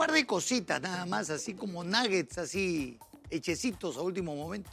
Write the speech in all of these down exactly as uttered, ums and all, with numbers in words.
par de cositas nada más, así como nuggets, así hechecitos a último momento.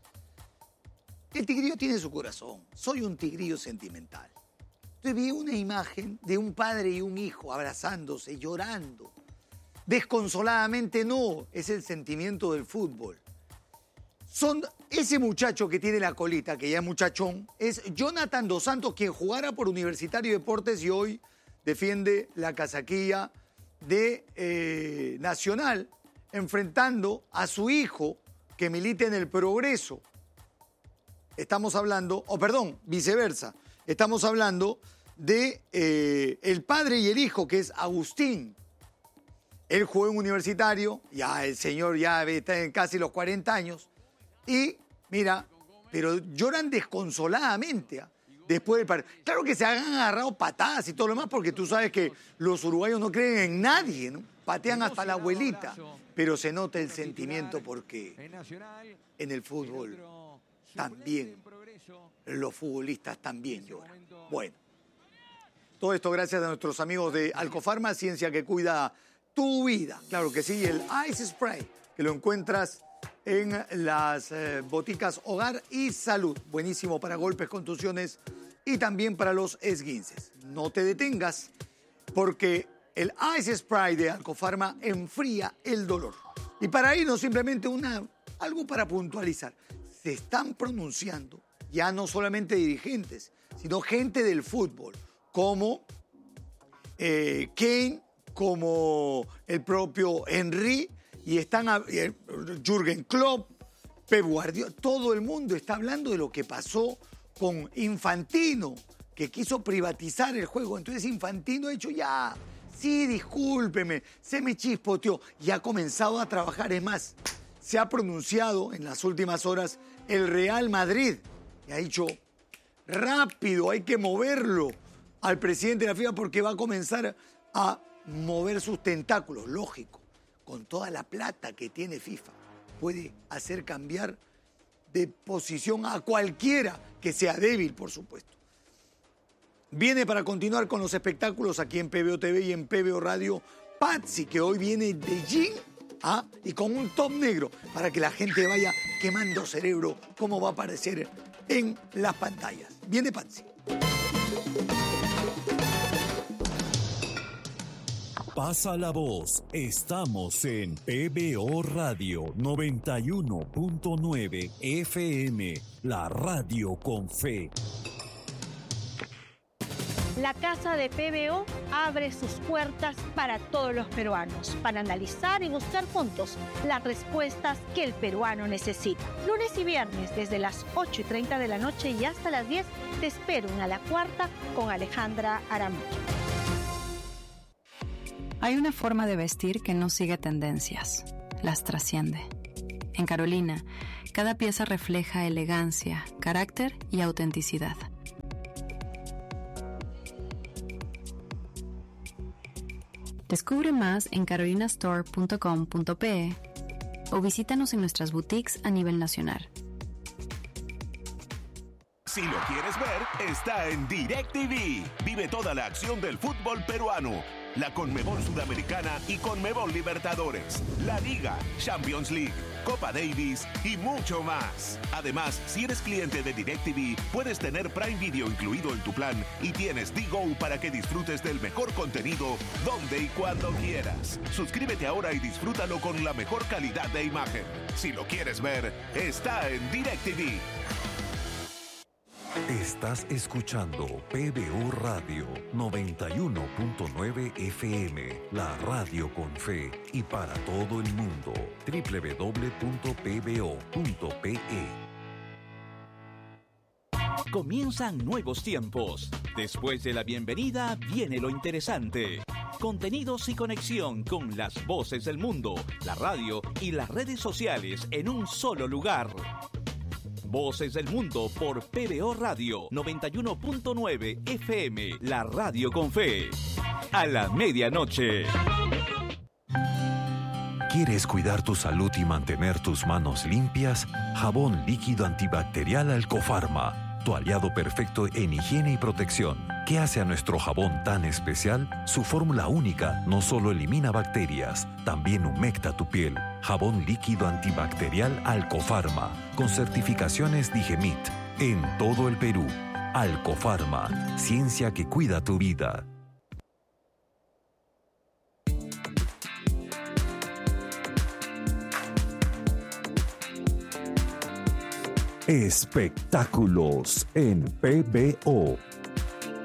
El tigrillo tiene su corazón. Soy un tigrillo sentimental. Entonces vi una imagen de un padre y un hijo abrazándose, llorando. Desconsoladamente no, es el sentimiento del fútbol. Son ese muchacho que tiene la colita, que ya es muchachón, es Jonathan Dos Santos, quien jugara por Universitario de Deportes y hoy defiende la casaquilla de eh, Nacional, enfrentando a su hijo que milita en el Progreso. Estamos hablando, o oh, perdón, viceversa, estamos hablando de eh, el padre y el hijo, que es Agustín. Él jugó en Universitario, ya el señor ya está en casi los cuarenta años, y mira, pero lloran desconsoladamente, ¿eh? Después del partido. Claro que se han agarrado patadas y todo lo demás, porque tú sabes que los uruguayos no creen en nadie, ¿no? Patean hasta la abuelita, pero se nota el sentimiento porque en el fútbol también los futbolistas también lloran. Bueno, todo esto gracias a nuestros amigos de Alcofarma, ciencia que cuida tu vida. Claro que sí, el Ice Spray, que lo encuentras en las eh, boticas Hogar y Salud. Buenísimo para golpes, contusiones y también para los esguinces. No te detengas, porque el Ice Spray de Alcofarma enfría el dolor. Y para irnos simplemente una, algo para puntualizar. Se están pronunciando ya no solamente dirigentes, sino gente del fútbol, como eh, Kane, como el propio Henry, y están eh, Jürgen Klopp, Pep Guardiola, todo el mundo está hablando de lo que pasó con Infantino, que quiso privatizar el juego. Entonces Infantino ha dicho ya, sí, discúlpeme, se me chispoteó, y ha comenzado a trabajar. Es más, se ha pronunciado en las últimas horas el Real Madrid, y ha dicho, rápido, hay que moverlo al presidente de la FIFA porque va a comenzar a mover sus tentáculos. Lógico, con toda la plata que tiene FIFA, puede hacer cambiar de posición a cualquiera que sea débil, por supuesto. Viene para continuar con los espectáculos aquí en P B O T V y en P B O Radio, Patsy, que hoy viene de jean, ¿ah? Y con un top negro, para que la gente vaya quemando cerebro, como va a aparecer en las pantallas. Viene Patsy. Pasa la voz, estamos en P B O Radio noventa y uno punto nueve F M, la radio con fe. La Casa de P B O abre sus puertas para todos los peruanos, para analizar y buscar juntos las respuestas que el peruano necesita. Lunes y viernes, desde las ocho y treinta de la noche y hasta las diez, te espero en A la Cuarta con Alejandra Aramujo. Hay una forma de vestir que no sigue tendencias, las trasciende. En Carolina, cada pieza refleja elegancia, carácter y autenticidad. Descubre más en carolina store punto com punto pe o visítanos en nuestras boutiques a nivel nacional. Si lo quieres ver, está en DirecTV. Vive toda la acción del fútbol peruano, la Conmebol Sudamericana y Conmebol Libertadores, la Liga, Champions League, Copa Davis y mucho más. Además, si eres cliente de DirecTV, puedes tener Prime Video incluido en tu plan y tienes D-Go para que disfrutes del mejor contenido donde y cuando quieras. Suscríbete ahora y disfrútalo con la mejor calidad de imagen. Si lo quieres ver, está en DirecTV. Estás escuchando P B O Radio noventa y uno punto nueve F M, la radio con fe y para todo el mundo. doble u doble u doble u punto p b o punto p e. Comienzan nuevos tiempos. Después de la bienvenida viene lo interesante. Contenidos y conexión con las voces del mundo, la radio y las redes sociales en un solo lugar. Voces del Mundo por P B O Radio noventa y uno punto nueve F M, la radio con fe. A la medianoche. ¿Quieres cuidar tu salud y mantener tus manos limpias? Jabón líquido antibacterial Alcofarma, tu aliado perfecto en higiene y protección. ¿Qué hace a nuestro jabón tan especial? Su fórmula única no solo elimina bacterias, también humecta tu piel. Jabón líquido antibacterial Alcofarma, con certificaciones Digemit, en todo el Perú. Alcofarma, ciencia que cuida tu vida. Espectáculos en P B O.